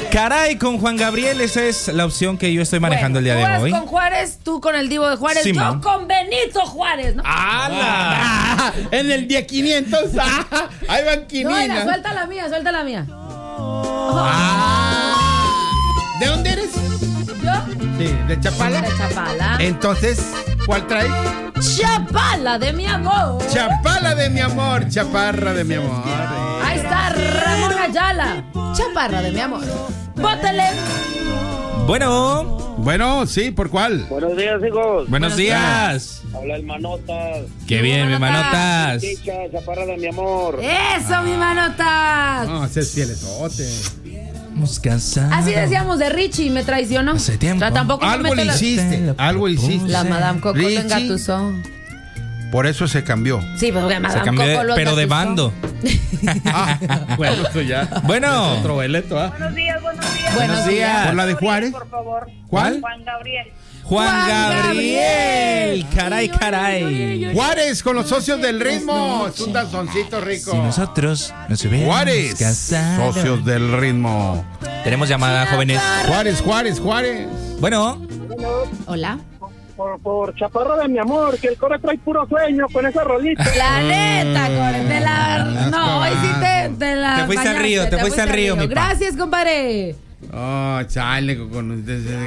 Caray, con Juan Gabriel, esa es la opción que yo estoy manejando el día de hoy. Tú vas con Juárez, tú con el Divo de Juárez, Simón. yo con Benito Juárez, ¿no? ¡Hala! En el día 500. Ahí van No, quininas. mira, suelta la mía, suelta la mía. ¿De dónde eres? ¿Yo? Sí, de Chapala. De Chapala. Entonces, ¿cuál traes? Chapala de mi amor. Chapala de mi amor, chaparra de mi amor. Ahí está Ramón Ayala. Chaparra de mi amor. Bótele. Bueno, sí, ¿por cuál? Buenos días, hijos. buenos días. Habla el Manotas. Qué bien, mi manotas. Chicha, chaparra de mi amor. Eso, mi manotas. No, ese es fielesote. Estamos cansados. Así decíamos de Richie y me traicionó. Hace tiempo. O sea, tampoco me Algo meto le la... hiciste, algo hiciste. La Madame Coco lo Richie. engatusó. Por eso se cambió. Sí, porque Se Madame cambió, Coco lo pero de engatusó. bando. Bueno, eso ya. Bueno. Es otro boleto, ¿ah? Buenos días, buenos días. Buenos días. ¿Por la de Juárez? Por favor. ¿Cuál? Juan Gabriel. Juan Gabriel. Caray, caray. Juárez con los socios del ritmo. Es un danzoncito rico. Si nosotros nos hubiéramos Juárez, casado. socios del ritmo. Tenemos llamada, jóvenes. Juárez, Juárez, Juárez. Bueno, Hola. Por chaparra de mi amor, que el core trae puro sueño con esa rolita. La neta, Core, te la... No, hoy sí te la Te fuiste al bañaste, río, te fuiste al río, mi pa. Gracias, compadre. Oh, chale, con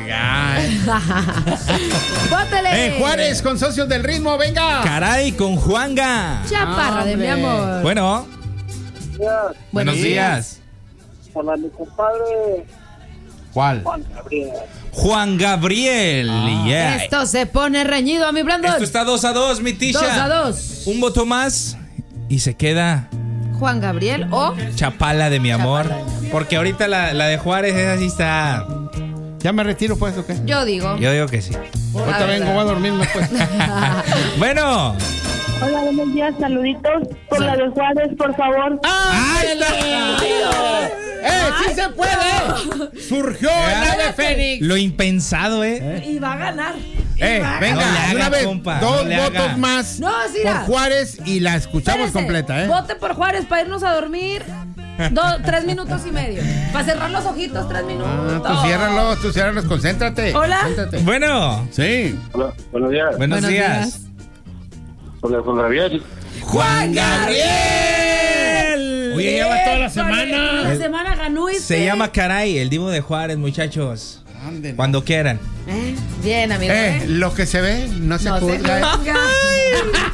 Bótele. Juárez con socios del ritmo, venga. caray, con Juanga. Chaparra de mi amor. Bueno, buenos días. Para mi compadre ¿Cuál? Juan Gabriel. Juan Gabriel. Yeah. Esto se pone reñido a mi Brandon. Esto está 2-2, mi Tisha. 2-2. Un voto más y se queda Juan Gabriel o... Chapala de mi amor. Chapala de mi amor. Porque ahorita la de Juárez, esa sí está. ¿Ya me retiro, pues, o qué? Yo digo. Yo digo que sí. Ahorita vengo, voy a dormirme, pues. Bueno. Hola, buenos días, saluditos. Por la de Juárez, por favor. ¡Ahí está! ¡Sí se puede! Surgió el ave fénix. Lo impensado, Y va a ganar. Venga, No le haga, una vez, compa, dos no le votos haga. más No, sí, por mira. Juárez y la escuchamos Espérese. completa, ¿eh? Vote por Juárez para irnos a dormir 3 minutos y medio. Para cerrar los ojitos, 3 minutos. Tú ciérralos, concéntrate. Hola. Concéntrate. Bueno. Sí. Hola, buenos días. Buenos días. Por la Juan Gabriel. ¡Juan Gabriel! Oye, ya va toda la semana. La semana ganó y Se llama Caray, el Divo de Juárez, muchachos. Ándale. Cuando quieran. Bien, amigo. Lo que se ve no se No se juzga. juzga.